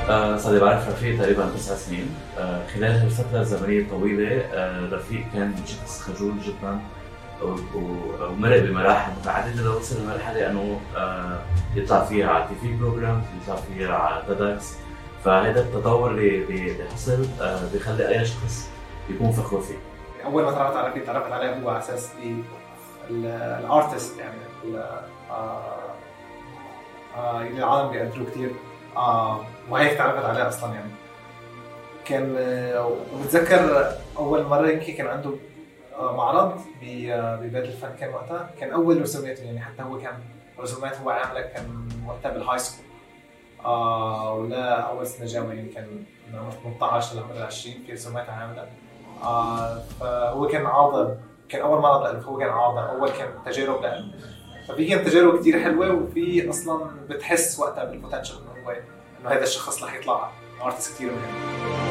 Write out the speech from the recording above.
صار لي بعرف رفيق تقريبا 9 سنين. خلال هالفترة الزمنية الطويلة رفيق كان شخص خجول جدا ومرق بمراحل متعددة لوصل لمرحلة انه يطلع فيها على تي في بروجرام، يطلع فيها على تيدكس. فهذا التطور اللي حصل بيخلي اي شخص يكون فخور فيه. اول ما تعرفت عليه هو على اساس الارتست، يعني اللي العالم بيقدروه كتير، وهيك تعرفت عليه اصلا. يعني كان وبتذكر اول مره يمكن كان عنده معرض ببيت الفن، كان وقتها كان اول رسوماته، يعني حتى هو كان رسومات هو عامله كان وقتها بالهاي سكول، ولا اول سنه جامعه، يعني كان من عمر 18 لعمر 20 في رسومات عامله. فهو كان عارضه، كان اول معرض له، هو كان عارضه اول، كان تجارب له. ففي كانت تجارب كتير حلوه، وفي اصلا بتحس وقتها بالبوتنشل انه هذا الشخص رح يطلع ارتست كتير مهم.